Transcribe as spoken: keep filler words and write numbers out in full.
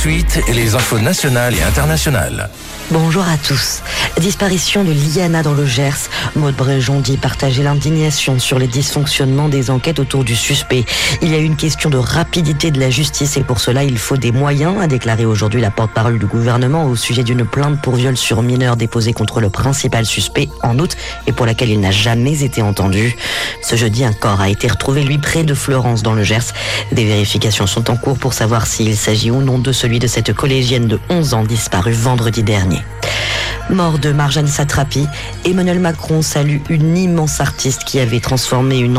Suite et les infos nationales et internationales. Bonjour à tous. Disparition de Liana dans le Gers. Maud Bréjon dit partager l'indignation sur les dysfonctionnements des enquêtes autour du suspect. Il y a une question de rapidité de la justice et pour cela il faut des moyens, a déclaré aujourd'hui la porte-parole du gouvernement au sujet d'une plainte pour viol sur mineur déposée contre le principal suspect en août et pour laquelle il n'a jamais été entendu. Ce jeudi, un corps a été retrouvé lui près de Fleurance dans le Gers. Des vérifications sont en cours pour savoir s'il s'agit ou non de celui de cette collégienne de onze ans disparue vendredi dernier. Mort de Marjane Satrapi, Emmanuel Macron salue une immense artiste qui avait transformé une